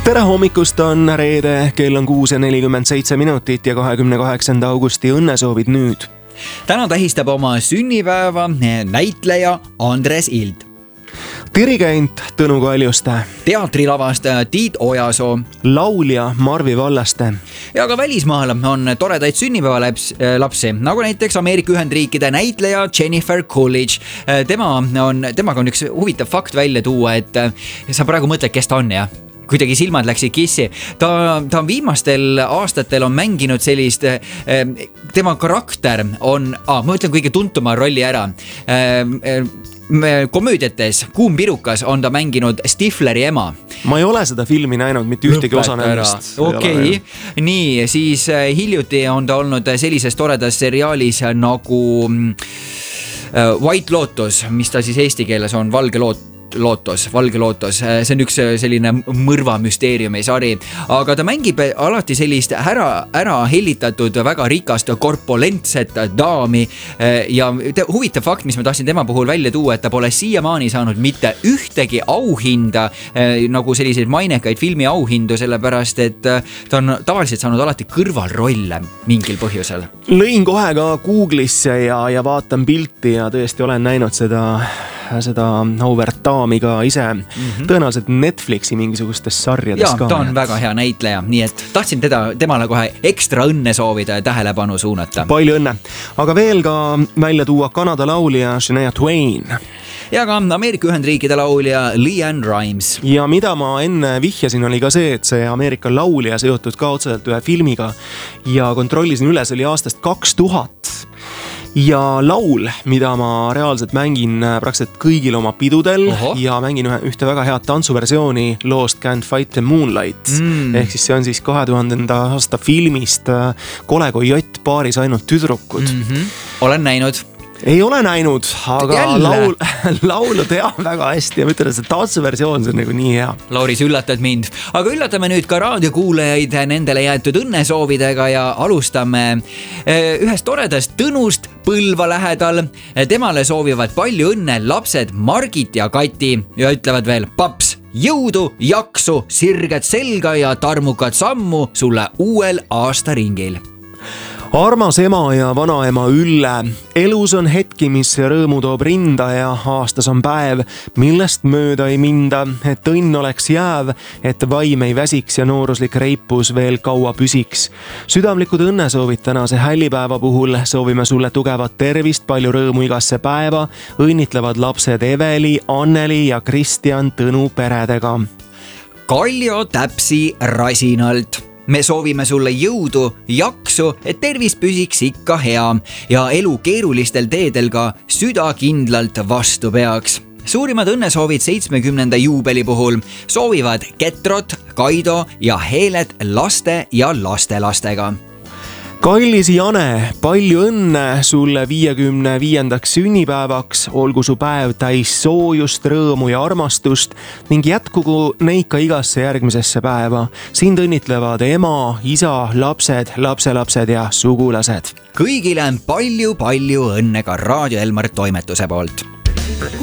Tere hommikust, on reede, kell on 6:47 ja 28. augusti õnnesoovid nüüd. Täna tähistab oma sünnipäeva näitleja Andres Ild. Dirigent Tõnu Kaljuste. Teatrilavastaja Tiit Ojasoo. Laulja Marvi Vallaste. Ja ka välismaal on toredaid sünnipäevalapsi, nagu näiteks Ameerika Ühendriikide näitleja Jennifer Coolidge. Temaga on üks huvitav fakt välja tuua, et sa praegu mõtled, kes ta on, jah? Kuidagi silmad läksid kissi. Ta on viimastel aastatel on mänginud sellist, tema karakter on, ma ütlen kõige tuntuma rolli ära. Komöödiates Kuum pirukas on ta mänginud Stifleri ema. Ma ei ole seda filmi näinud, mitte ühtegi osa nendest. Okei. Nii, siis hiljuti on ta olnud sellises toredas seriaalis nagu White Lotus, mis ta siis eesti keeles on, Valge Lootus. See on üks selline mõrva müsteeriumi sari, aga ta mängib alati sellist ära hellitatud, väga rikast, korpulentset daami ja huvitav fakt, mis ma tahtsin tema puhul välja tuua, et ta pole siiamaani saanud mitte ühtegi auhinda, nagu selliseid mainekaid filmi auhindu, sellepärast, et ta on tavaliselt saanud alati kõrvalrolle mingil põhjusel. Lõin kohe ka Google'isse ja vaatan pilti ja tõesti olen näinud seda auväärt daami ka ise tõenäoliselt Netflixi mingisugustes sarjades ka. Ta on väga hea näitleja, nii et tahtsin temale kohe ekstra õnne soovida ja tähelepanu suunata. Palju õnne. Aga veel ka välja tuua Kanada laulja Shania Twain. Ja ka Ameerika Ühendriikide laulja LeAnn Rimes. Ja mida ma enne vihjasin, oli ka see, et see Ameerika laulja seotud ka otseselt ühe filmiga ja kontrollisin üle, see oli aastast 2000. Ja laul, mida ma reaalselt mängin praktiliselt kõigil oma pidudel. Ja mängin ühte väga head tantsuversiooni loost Can't Fight the Moonlight. Ehk siis see on siis 2000. aasta filmist Kole Kojott, paaris ainult tüdrukud. Olen näinud. Ei ole näinud, aga laulu tean väga hästi ja mõtlen, et see tantsuversioon on nagu nii hea. Lauris, üllatad mind. Aga üllatame nüüd ka raadiokuulajaid nendele jäetud õnnesoovidega ja alustame ühest toredast Tõnust Põlva lähedal. Temale soovivad palju õnne lapsed Margit ja Kati ja ütlevad veel paps, jõudu, jaksu, sirget selga ja tarmukat sammu sulle uuel aastaringil. Armas ema ja vanaema Ülle, elus on hetki, mis rõõmu toob rinda ja aastas on päev, millest mööda ei minda, et õnn oleks jääv, et vaim ei väsiks ja nooruslik reipus veel kaua püsiks. Südamlikud õnnesoovid tänase hällipäeva puhul, soovime sulle tugevat tervist, palju rõõmu igasse päeva, õnnitlevad lapsed Eveli, Anneli ja Kristjan Tõnu peredega. Kaljo Täpsi Rasinalt. Me soovime sulle jõudu, jaksu, et tervis püsiks ikka hea ja elu keerulistel teedel ka süda kindlalt vastu peaks. Suurimad õnnesoovid 70. juubeli puhul soovivad Ketrot, Kaido ja Heelet laste ja lastelastega. Kallis Jane, palju õnne sulle 55. sünnipäevaks, olgu su päev täis soojust, rõõmu ja armastust ning jätkugu neid ka igasse järgmisesse päeva. Sind õnnitlevad ema, isa, lapsed, lapselapsed ja sugulased. Kõigile palju õnne ka Raadio Elmar toimetuse poolt.